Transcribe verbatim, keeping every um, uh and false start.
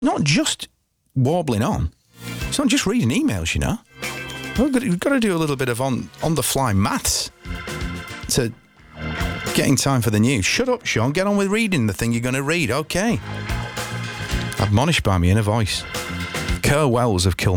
not just warbling on. It's not just reading emails, you know. We've got, we've got to do a little bit of on, on-the-fly maths to get in time for the news. Shut up, Sean. Get on with reading the thing you're going to read. Okay. Admonished by me in a voice. Kerr Wells of Kilmarnock.